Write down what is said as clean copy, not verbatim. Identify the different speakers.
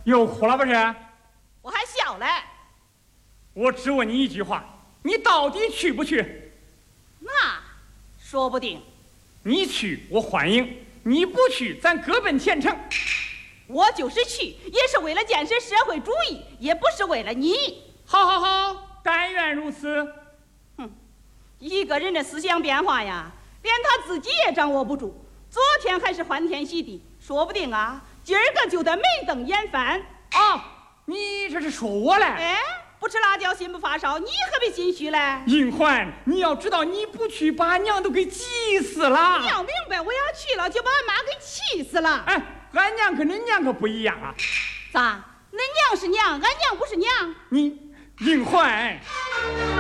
Speaker 1: 又哭了不是？
Speaker 2: 我还小嘞。
Speaker 1: 我只问你一句话，你到底去不去？
Speaker 2: 那说不定。
Speaker 1: 你去我欢迎，你不去咱各奔前程。
Speaker 2: 我就是去，也是为了建设社会主义，也不是为了你。
Speaker 1: 好好好，但愿如此。
Speaker 2: 一个人的思想变化呀，连他自己也掌握不住。昨天还是欢天喜地，说不定啊，今儿个就得眉瞪眼翻。
Speaker 1: 你这是说我嘞？
Speaker 2: 哎，不吃辣椒心不发烧，你何必心虚嘞？
Speaker 1: 银环，你要知道，你不去把俺娘都给急死了。
Speaker 2: 你要明白，我要去了就把俺妈给气死了。
Speaker 1: 哎，俺娘跟恁娘可不一样啊。
Speaker 2: 咋？恁娘是娘，俺娘不是娘。
Speaker 1: 你银环。